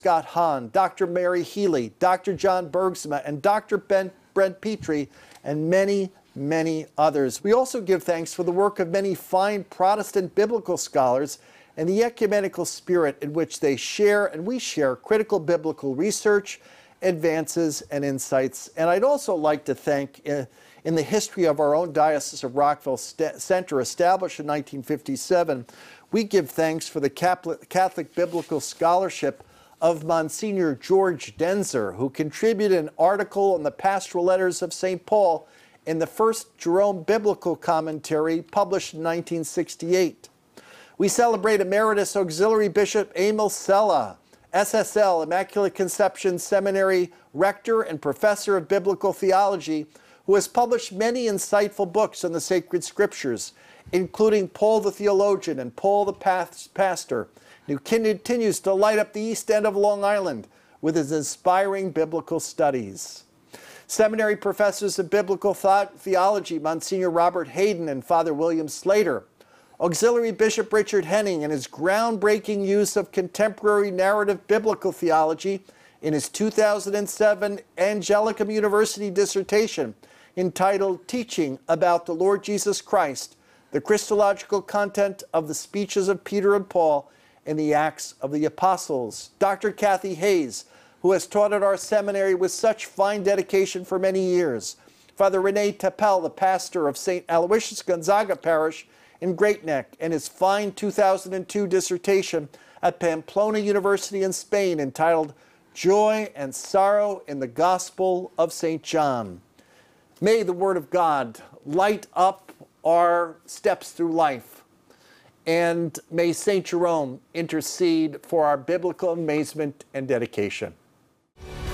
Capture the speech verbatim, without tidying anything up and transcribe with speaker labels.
Speaker 1: Scott Hahn, Doctor Mary Healy, Doctor John Bergsma, and Doctor Ben, Brent Petrie, and many, many others. We also give thanks for the work of many fine Protestant biblical scholars and the ecumenical spirit in which they share and we share critical biblical research, advances, and insights. And I'd also like to thank, uh, in the history of our own Diocese of Rockville St- Center, established in nineteen fifty-seven, we give thanks for the Catholic, Catholic biblical scholarship of Monsignor George Denzer, who contributed an article on the pastoral letters of Saint Paul in the first Jerome Biblical Commentary published in nineteen sixty-eight. We celebrate Emeritus Auxiliary Bishop Emil Sella, S S L, Immaculate Conception Seminary Rector and Professor of Biblical Theology, who has published many insightful books on the sacred scriptures, including Paul the Theologian and Paul the Pastor, who continues to light up the East End of Long Island with his inspiring biblical studies. Seminary professors of biblical thought, theology, Monsignor Robert Hayden and Father William Slater, Auxiliary Bishop Richard Henning and his groundbreaking use of contemporary narrative biblical theology in his two thousand seven Angelicum University dissertation entitled Teaching About the Lord Jesus Christ, the Christological Content of the Speeches of Peter and Paul in the Acts of the Apostles. Doctor Kathy Hayes, who has taught at our seminary with such fine dedication for many years. Father Rene Tapel, the pastor of Saint Aloysius Gonzaga Parish in Great Neck, and his fine two thousand two dissertation at Pamplona University in Spain entitled Joy and Sorrow in the Gospel of Saint John. May the Word of God light up our steps through life, and may Saint Jerome intercede for our biblical amazement and dedication.